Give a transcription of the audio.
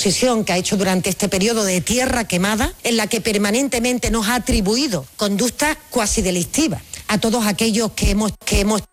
exposición que ha hecho durante este periodo de tierra quemada, en la que permanentemente nos ha atribuido conductas cuasi delictivas a todos aquellos que hemos